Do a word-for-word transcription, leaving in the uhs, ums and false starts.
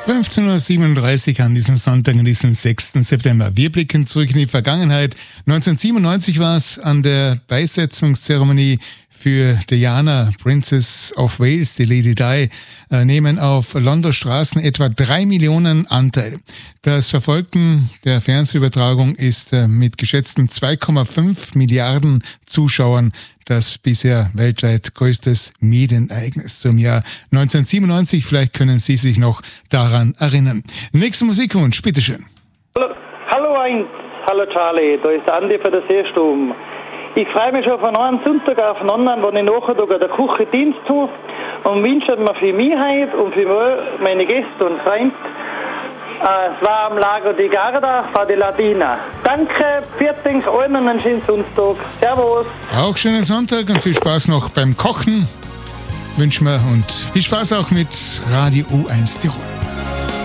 fünfzehn Uhr siebenunddreißig an diesem Sonntag, an diesem sechsten September. Wir blicken zurück in die Vergangenheit. neunzehnhundertsiebenundneunzig war es an der Beisetzungszeremonie für Diana, Princess of Wales, die Lady Di, äh, nehmen auf Londons Straßen etwa drei Millionen Anteil. Das Verfolgen der Fernsehübertragung ist äh, mit geschätzten zwei Komma fünf Milliarden Zuschauern das bisher weltweit größtes Medienereignis zum Jahr neunzehnhundertsiebenundneunzig. Vielleicht können Sie sich noch daran erinnern. Nächster Musikwunsch, bitteschön. Hallo, hallo Heinz, hallo Charlie, da ist Andi von der Seestube. Ich freue mich schon von einem Sonntag auf den anderen, wenn ich nachher da in der Küche Dienst tue und wünsche mir für mich heute und für meine Gäste und Freunde, äh, es war am Lago di Garda von der Latina. Danke, vierzehn allen und einen schönen Sonntag. Servus. Auch schönen Sonntag und viel Spaß noch beim Kochen wünschen wir und viel Spaß auch mit Radio U eins Tirol.